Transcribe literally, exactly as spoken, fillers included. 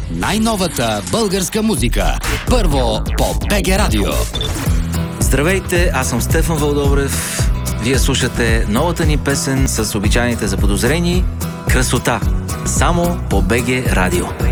най-новата българска музика. Първо по БГ Радио. Здравейте, аз съм Стефан Вълдобрев. Вие слушате новата ни песен с обичайните заподозрени "Красота", само по БГ Радио.